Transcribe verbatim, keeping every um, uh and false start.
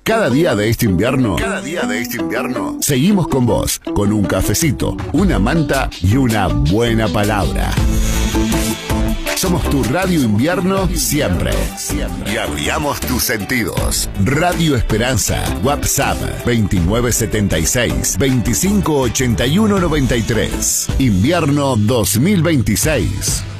Cada día de este invierno, cada día de este invierno, seguimos con vos, con un cafecito, una manta y una buena palabra. Somos tu Radio Invierno siempre. Y abriamos tus sentidos. Radio Esperanza. WhatsApp veintinueve setenta y seis, veinticinco ochenta y uno noventa y tres. Invierno dos mil veintiséis.